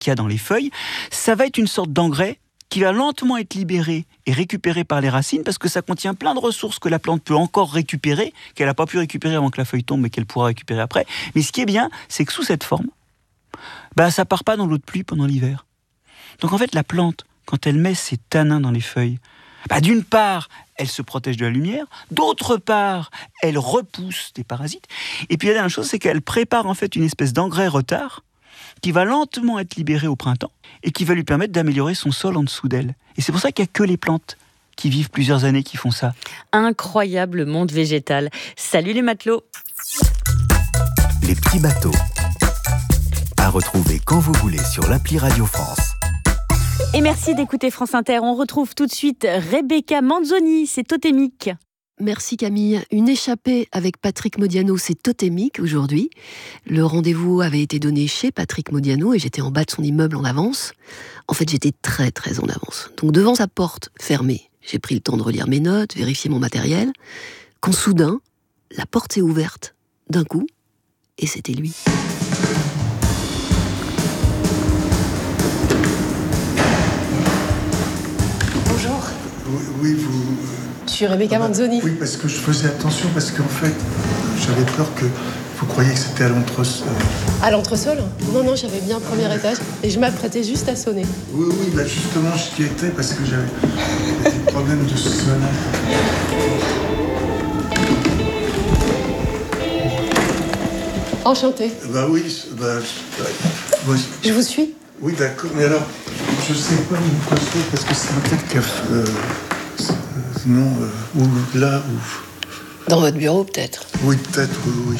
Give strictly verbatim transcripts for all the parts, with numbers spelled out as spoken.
qu'il y a dans les feuilles, ça va être une sorte d'engrais qui va lentement être libéré et récupéré par les racines parce que ça contient plein de ressources que la plante peut encore récupérer, qu'elle n'a pas pu récupérer avant que la feuille tombe, mais qu'elle pourra récupérer après. Mais ce qui est bien, c'est que sous cette forme, bah, ça ne part pas dans l'eau de pluie pendant l'hiver. Donc en fait, la plante, quand elle met ses tanins dans les feuilles, bah, d'une part, elle se protège de la lumière, d'autre part, elle repousse des parasites. Et puis la dernière chose, c'est qu'elle prépare en fait une espèce d'engrais retard qui va lentement être libéré au printemps et qui va lui permettre d'améliorer son sol en dessous d'elle. Et c'est pour ça qu'il n'y a que les plantes qui vivent plusieurs années qui font ça. Incroyable monde végétal. Salut les matelots. Les petits bateaux. À retrouver quand vous voulez sur l'appli Radio France. Et merci d'écouter France Inter. On retrouve tout de suite Rebecca Manzoni, c'est Totémique. Merci Camille. Une échappée avec Patrick Modiano, c'est Totémique aujourd'hui. Le rendez-vous avait été donné chez Patrick Modiano et j'étais en bas de son immeuble en avance. En fait, j'étais très très en avance. Donc devant sa porte fermée, j'ai pris le temps de relire mes notes, vérifier mon matériel, quand soudain, la porte s'est ouverte d'un coup et c'était lui. Bonjour. Oui, oui vous... Je suis Rebecca ah bah, Manzoni. Oui, parce que je faisais attention, parce qu'en fait, j'avais peur que vous croyiez que c'était à l'entresol. À l'entresol ? Non, non, j'avais bien premier étage et je m'apprêtais juste à sonner. Oui, oui, bah justement, j'y étais parce que j'avais des problèmes de sonnette. Enchantée. Bah oui, bah... bah ouais. Je vous suis ? Oui, d'accord, mais alors, je sais pas où poster parce que c'est un tel café... Euh, non, euh, ou là, ou... Dans votre bureau, peut-être ? Oui, peut-être, oui, oui.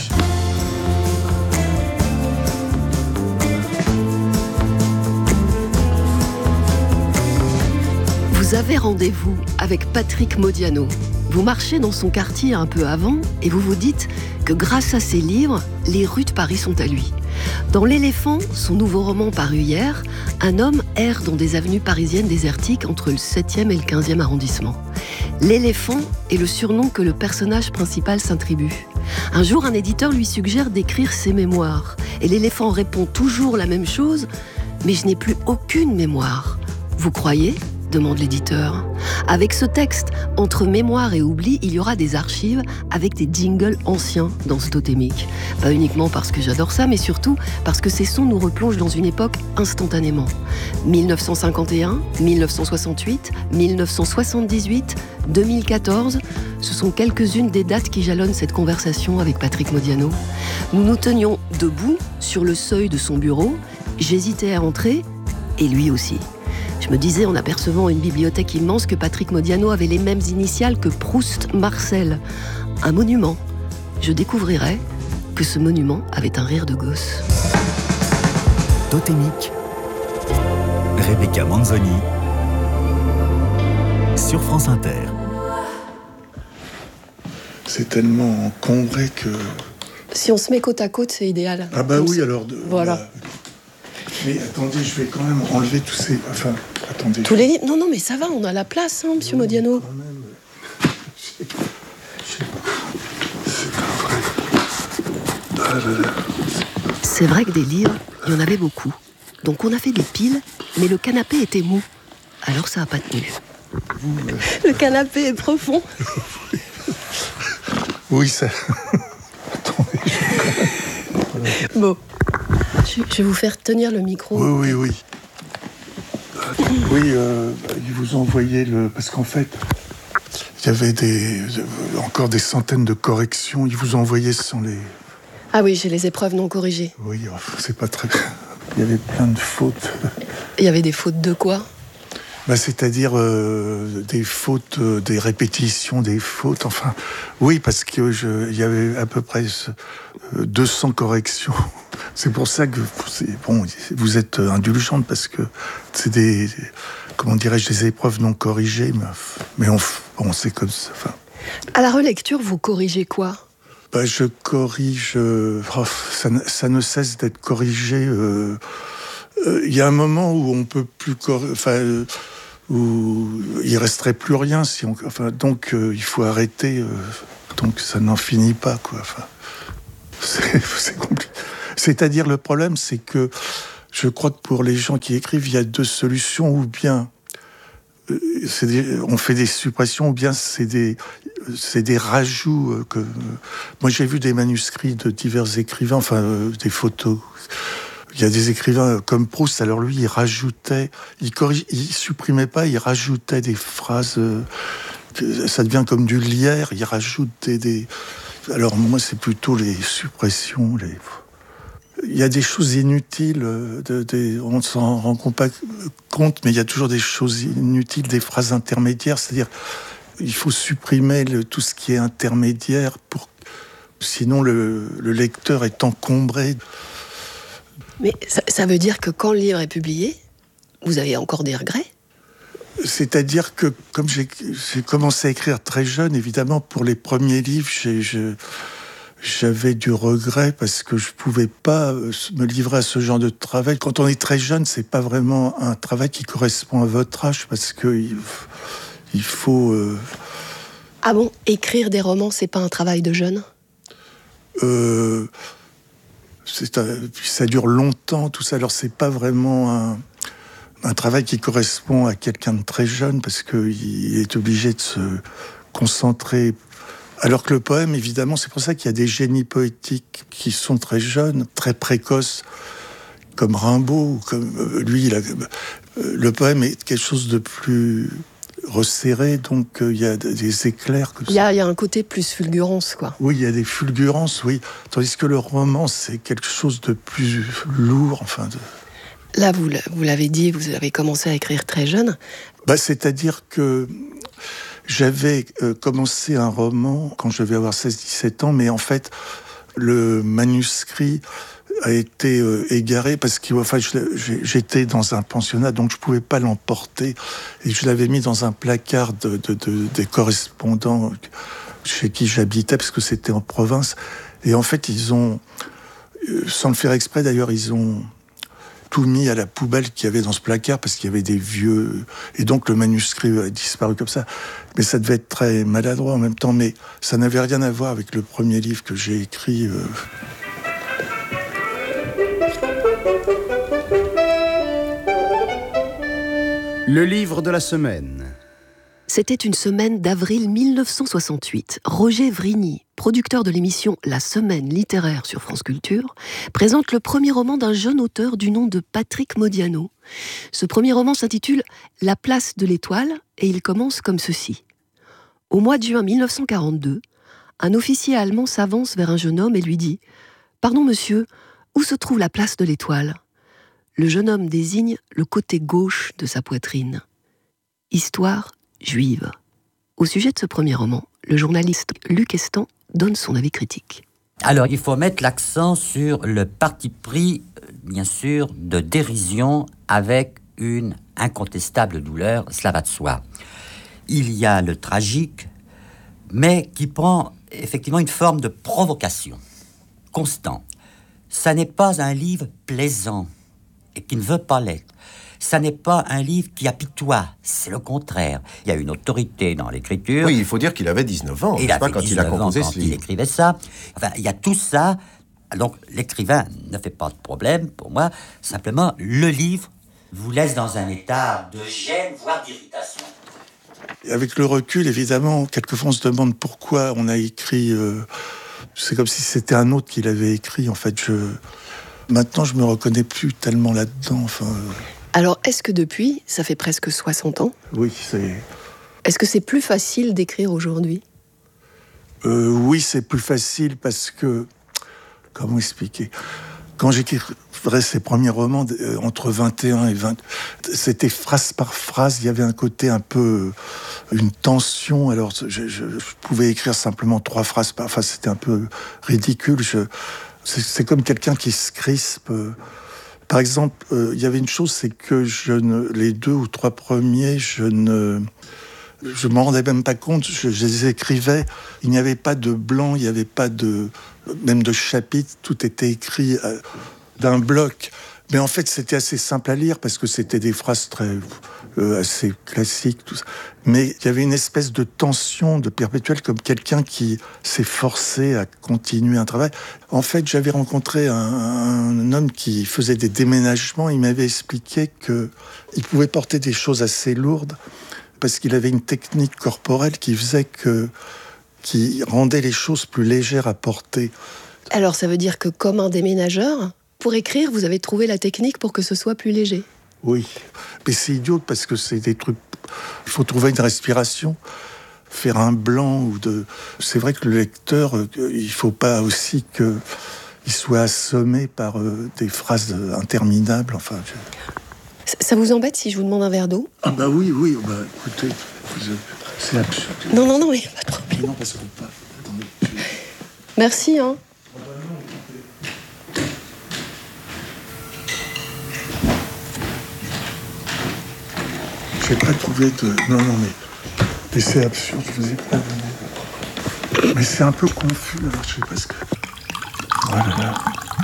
Vous avez rendez-vous avec Patrick Modiano. Vous marchez dans son quartier un peu avant et vous vous dites que grâce à ses livres, les rues de Paris sont à lui. Dans L'Éléphant, son nouveau roman paru hier, un homme erre dans des avenues parisiennes désertiques entre le septième et le quinzième arrondissement. L'éléphant est le surnom que le personnage principal s'attribue. Un jour, un éditeur lui suggère d'écrire ses mémoires. Et l'éléphant répond toujours la même chose, « Mais je n'ai plus aucune mémoire. » Vous croyez ? Demande l'éditeur. Avec ce texte, entre mémoire et oubli, il y aura des archives avec des jingles anciens dans ce totémique. Pas uniquement parce que j'adore ça, mais surtout parce que ces sons nous replongent dans une époque instantanément. dix-neuf cent cinquante et un, dix-neuf cent soixante-huit, dix-neuf cent soixante-dix-huit, deux mille quatorze, ce sont quelques-unes des dates qui jalonnent cette conversation avec Patrick Modiano. Nous nous tenions debout sur le seuil de son bureau, j'hésitais à entrer, et lui aussi. Je me disais en apercevant une bibliothèque immense que Patrick Modiano avait les mêmes initiales que Proust-Marcel. Un monument. Je découvrirais que ce monument avait un rire de gosse. Totémique. Rebecca Manzoni. Sur France Inter. C'est tellement encombré que... Si on se met côte à côte, c'est idéal. Ah bah oui, alors... De, voilà. Bah, mais attendez, je vais quand même enlever tous ces... Enfin, attendez. Tous les livres ? Non, non, mais ça va, on a la place, hein, monsieur oui, Modiano. Quand même... Je sais pas. Je sais pas. C'est pas vrai. Ah là là. C'est vrai que des livres, il y en avait beaucoup. Donc on a fait des piles, mais le canapé était mou. Alors ça n'a pas tenu. Vous, euh... Le canapé est profond. Oui, ça... Attendez. Je... Bon. Je vais vous faire tenir le micro. Oui, oui, oui. Euh, oui, euh, ils vous ont envoyé le... Parce qu'en fait, il y avait des... encore des centaines de corrections. Ils vous ont envoyé sans les... Ah oui, j'ai les épreuves non corrigées. Oui, c'est pas très... Il y avait plein de fautes. Il y avait des fautes de quoi ? Bah, c'est-à-dire euh, des fautes, euh, des répétitions, des fautes, enfin... Oui, parce qu'il y avait à peu près euh, deux cents corrections. C'est pour ça que c'est, bon, vous êtes indulgente, parce que c'est des... Comment dirais-je, des épreuves non corrigées, mais, mais on, on sait comme ça. Enfin... À la relecture, vous corrigez quoi ? Bah, je corrige... Euh, oh, ça, ça ne cesse d'être corrigé... Euh, il euh, y a un moment où on peut plus corriger... Enfin... Euh, où il resterait plus rien, si on, enfin, donc euh, il faut arrêter, euh, donc ça n'en finit pas, quoi. Enfin, c'est, c'est compliqué. C'est-à-dire, le problème, c'est que je crois que pour les gens qui écrivent, il y a deux solutions, ou bien c'est des, on fait des suppressions, ou bien c'est des, c'est des rajouts. Que, moi, j'ai vu des manuscrits de divers écrivains, enfin, euh, des photos. Il y a des écrivains comme Proust, alors lui, il rajoutait, il corrige, il supprimait pas, il rajoutait des phrases, euh, ça devient comme du lierre, il rajoute des, des... Alors moi, c'est plutôt les suppressions, les... Il y a des choses inutiles, de, de, on ne s'en rend pas compte, mais il y a toujours des choses inutiles, des phrases intermédiaires, c'est-à-dire il faut supprimer le, tout ce qui est intermédiaire, pour, sinon le, le lecteur est encombré. Mais ça, ça veut dire que quand le livre est publié, vous avez encore des regrets ? C'est-à-dire que comme j'ai, j'ai commencé à écrire très jeune, évidemment, pour les premiers livres, j'ai... Je, J'avais du regret parce que je pouvais pas me livrer à ce genre de travail. Quand on est très jeune, c'est pas vraiment un travail qui correspond à votre âge parce que il, il faut. Euh... Ah bon, écrire des romans, c'est pas un travail de jeune ? euh... c'est un... Ça dure longtemps, tout ça. Alors c'est pas vraiment un, un travail qui correspond à quelqu'un de très jeune parce qu'il est obligé de se concentrer. Alors que le poème, évidemment, c'est pour ça qu'il y a des génies poétiques qui sont très jeunes, très précoces, comme Rimbaud, comme lui. Il a, le poème est quelque chose de plus resserré, donc il y a des éclairs. Il y a, il y a un côté plus fulgurance, quoi. Oui, il y a des fulgurances, oui. Tandis que le roman, c'est quelque chose de plus lourd, enfin. De... Là, vous, vous l'avez dit, vous avez commencé à écrire très jeune. Bah, c'est-à-dire que j'avais euh, commencé un roman quand je devais avoir seize dix-sept ans, mais en fait, le manuscrit a été euh, égaré parce que enfin, je, j'étais dans un pensionnat, donc je ne pouvais pas l'emporter. Et je l'avais mis dans un placard de, de, de, des correspondants chez qui j'habitais, parce que c'était en province. Et en fait, ils ont, sans le faire exprès d'ailleurs, ils ont tout mis à la poubelle qu'il y avait dans ce placard parce qu'il y avait des vieux... Et donc le manuscrit a disparu comme ça. Mais ça devait être très maladroit en même temps. Mais ça n'avait rien à voir avec le premier livre que j'ai écrit. Euh... Le livre de la semaine. C'était une semaine d'avril mille neuf cent soixante-huit. Roger Vrigny, producteur de l'émission La Semaine littéraire sur France Culture, présente le premier roman d'un jeune auteur du nom de Patrick Modiano. Ce premier roman s'intitule La place de l'étoile et il commence comme ceci. Au mois de juin mille neuf cent quarante-deux, un officier allemand s'avance vers un jeune homme et lui dit « Pardon monsieur, où se trouve la place de l'étoile ?» Le jeune homme désigne le côté gauche de sa poitrine. Histoire juive. Au sujet de ce premier roman, le journaliste Luc Estan donne son avis critique. Alors, il faut mettre l'accent sur le parti pris, bien sûr, de dérision avec une incontestable douleur, cela va de soi. Il y a le tragique, mais qui prend effectivement une forme de provocation, constant. Ça n'est pas un livre plaisant et qui ne veut pas l'être. Ça n'est pas un livre qui apitoie, c'est le contraire. Il y a une autorité dans l'écriture. Oui, il faut dire qu'il avait dix-neuf ans, il avait pas quand il a composé ce livre. Il écrivait ça. Enfin, il y a tout ça. Donc, l'écrivain ne fait pas de problème, pour moi. Simplement, le livre vous laisse dans un état de gêne, voire d'irritation. Avec le recul, évidemment, quelquefois on se demande pourquoi on a écrit... Euh, c'est comme si c'était un autre qui l'avait écrit. En fait, je... Maintenant, je me reconnais plus tellement là-dedans. Enfin... Euh... Alors, est-ce que depuis, ça fait presque soixante ans ? Oui, c'est... Est-ce que c'est plus facile d'écrire aujourd'hui ? euh, Oui, c'est plus facile parce que... Comment expliquer ? Quand j'écrivais ces premiers romans, euh, entre vingt et un et vingt... C'était phrase par phrase, il y avait un côté un peu... Une tension, alors je, je, je pouvais écrire simplement trois phrases par... Enfin, c'était un peu ridicule. Je, c'est, c'est comme quelqu'un qui se crispe... Euh, Par exemple, euh, il y avait une chose, c'est que je ne, les deux ou trois premiers, je ne, je m'en rendais même pas compte. Je, je les écrivais. Il n'y avait pas de blanc, il n'y avait pas de, même de chapitre. Tout était écrit euh, d'un bloc. Mais en fait, c'était assez simple à lire parce que c'était des phrases très, euh, assez classique, tout ça. Mais il y avait une espèce de tension, de perpétuelle, comme quelqu'un qui s'est forcé à continuer un travail. En fait, j'avais rencontré un, un homme qui faisait des déménagements. Il m'avait expliqué qu'il pouvait porter des choses assez lourdes parce qu'il avait une technique corporelle qui faisait que, qui rendait les choses plus légères à porter. Alors, ça veut dire que, comme un déménageur, pour écrire, vous avez trouvé la technique pour que ce soit plus léger? Oui, mais c'est idiot parce que c'est des trucs... Il faut trouver une respiration, faire un blanc ou de... C'est vrai que le lecteur, il ne faut pas aussi qu'il soit assommé par des phrases interminables. Enfin, je... Ça vous embête si je vous demande un verre d'eau? Ah bah oui, oui, bah écoutez, c'est absurde. Non, non, non, il n'y a pas de problème. Non, parce qu'on peut pas... Attendez. Merci, hein. Je n'ai pas trouvé de... Non, non, mais... Mais c'est absurde, je vous ai pas donné... Mais c'est un peu confus, alors je sais pas ce que... Voilà. Là.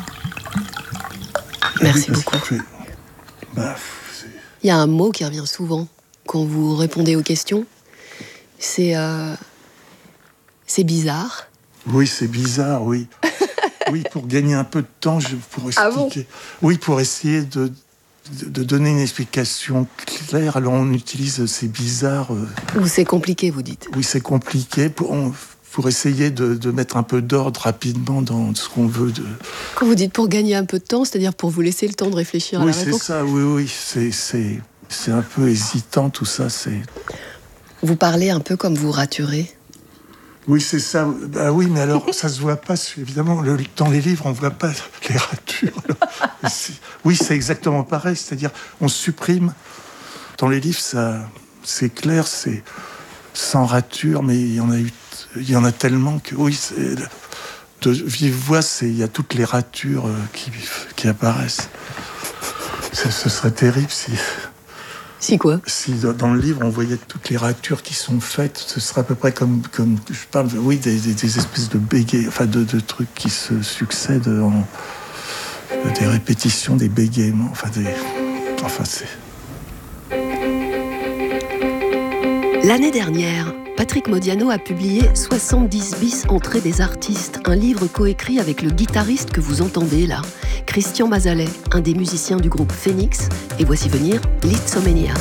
Merci oui, beaucoup. Fait... Bah, c'est... Il y a un mot qui revient souvent quand vous répondez aux questions. C'est... Euh... C'est bizarre. Oui, c'est bizarre, oui. Oui, pour gagner un peu de temps, je pour expliquer... Ah bon? Oui, pour essayer de... de donner une explication claire, alors on utilise c'est bizarre. Euh... Ou c'est compliqué, vous dites? Oui, c'est compliqué pour, on, pour essayer de, de mettre un peu d'ordre rapidement dans ce qu'on veut. De... Quand vous dites pour gagner un peu de temps, c'est-à-dire pour vous laisser le temps de réfléchir oui, à la réponse? Oui, c'est ça, oui, oui. C'est, c'est, c'est un peu hésitant tout ça. C'est... Vous parlez un peu comme vous raturez? Oui, c'est ça. Bah oui, mais alors, ça se voit pas, évidemment. Le, dans les livres, on voit pas les ratures. C'est, oui, c'est exactement pareil. C'est-à-dire, on supprime. Dans les livres, ça, c'est clair, c'est sans rature, mais il y en a eu, il y en a tellement que, oui, c'est, de vive voix, c'est, il y a toutes les ratures qui, qui apparaissent. Ce, ce serait terrible si... Si quoi? Si dans le livre, on voyait toutes les ratures qui sont faites, ce serait à peu près comme, comme je parle, oui, des, des, des espèces de bégayes, enfin de, de trucs qui se succèdent, en, des répétitions, des bégaiements, enfin des... Enfin, c'est... L'année dernière, Patrick Modiano a publié soixante-dix bis entrées des artistes, un livre coécrit avec le guitariste que vous entendez là, Christian Mazalet, un des musiciens du groupe Phoenix, et voici venir Lisztomania.